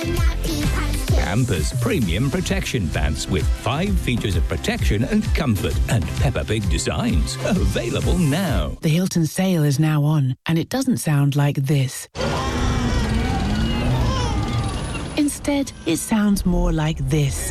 Campers Premium Protection Pants with 5 features of protection and comfort and Peppa Pig designs. Available now. The Hilton sale is now on, and it doesn't sound like this. Instead, it sounds more like this.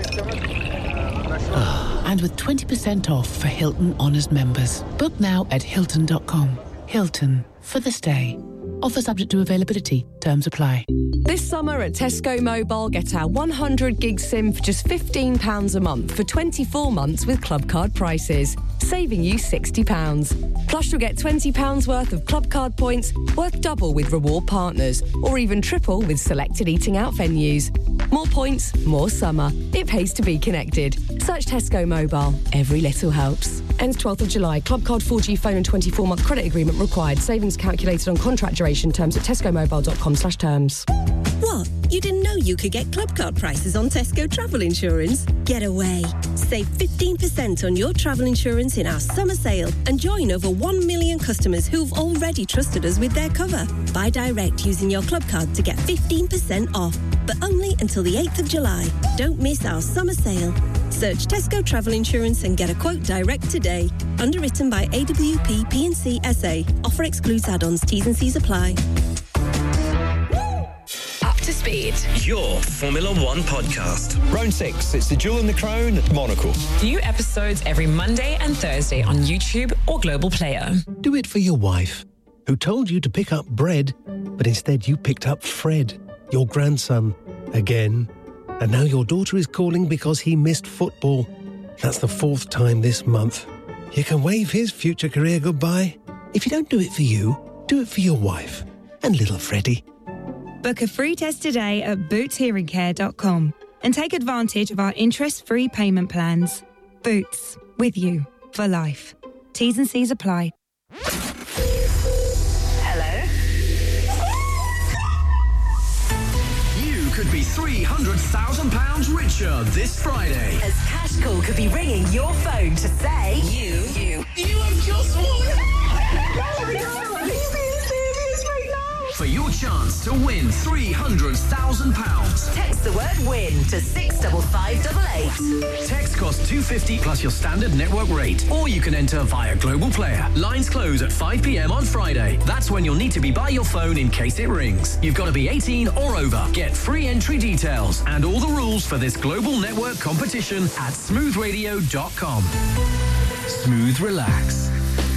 And with 20% off for Hilton Honors members. Book now at Hilton.com. Hilton, for the stay. Offer subject to availability. Terms apply. This summer at Tesco Mobile, get our 100 gig SIM for just £15 a month for 24 months with Club Card prices, saving you £60. Plus, you'll get £20 worth of Club Card points, worth double with reward partners, or even triple with selected eating out venues. More points, more summer. It pays to be connected. Search Tesco Mobile. Every little helps. Ends 12th of July. Club Card 4G phone and 24-month credit agreement required. Savings calculated on contract duration. Terms at tescomobile.com/terms. What? You didn't know you could get Club Card prices on Tesco travel insurance? Get away. Save 15% on your travel insurance in our summer sale and join over 1 million customers who've already trusted us with their cover. Buy direct using your Club Card to get 15% off, but only until the 8th of July. Don't miss our summer sale. Search Tesco Travel Insurance and get a quote direct today. Underwritten by AWP P&C SA. Offer excludes add-ons. T's and C's apply. Up to speed. Your Formula One podcast. Round 6, it's the Jewel and the Crown at Monaco. New episodes every Monday and Thursday on YouTube or Global Player. Do it for your wife, who told you to pick up bread, but instead you picked up Fred, your grandson, again. And now your daughter is calling because he missed football. That's the 4th time this month. You can wave his future career goodbye. If you don't do it for you, do it for your wife and little Freddie. Book a free test today at bootshearingcare.com and take advantage of our interest-free payment plans. Boots, with you for life. T's and C's apply. Could be £300,000 richer this Friday. As Cash Call could be ringing your phone to say you have just won. For your chance to win £300,000. Text the word WIN to 65588. Text costs $2.50 plus your standard network rate. Or you can enter via Global Player. Lines close at 5 p.m. on Friday. That's when you'll need to be by your phone in case it rings. You've got to be 18 or over. Get free entry details and all the rules for this global network competition at smoothradio.com. Smooth Relax.